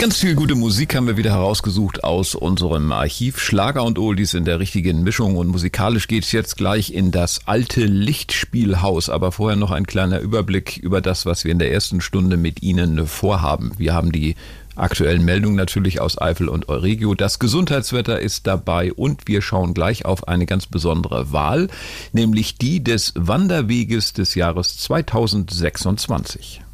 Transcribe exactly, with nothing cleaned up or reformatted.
Ganz viel gute Musik haben wir wieder herausgesucht aus unserem Archiv. Schlager und Oldies in der richtigen Mischung. Und musikalisch geht's jetzt gleich in das alte Lichtspielhaus. Aber vorher noch ein kleiner Überblick über das, was wir in der ersten Stunde mit Ihnen vorhaben. Wir haben die aktuellen Meldungen natürlich aus Eifel und Euregio. Das Gesundheitswetter ist dabei und wir schauen gleich auf eine ganz besondere Wahl, nämlich die des Wanderweges des Jahres zweitausendsechsundzwanzig.